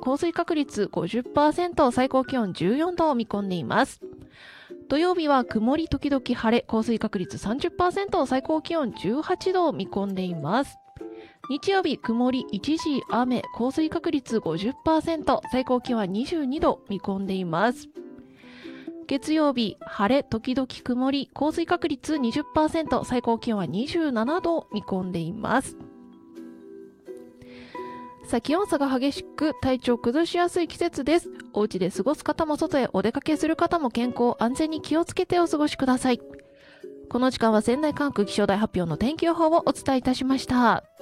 降水確率 50%、最高気温14度を見込んでいます。土曜日は曇り時々晴れ、降水確率 30%、最高気温18度を見込んでいます。日曜日、曇り一時雨、降水確率 50%、最高気温は22度見込んでいます。月曜日、晴れ時々曇り、降水確率 20%、最高気温は27度見込んでいます。気温差が激しく体調を崩しやすい季節です。お家で過ごす方も外へお出かけする方も健康安全に気をつけてお過ごしください。この時間は仙台管区気象台発表の天気予報をお伝えいたしました。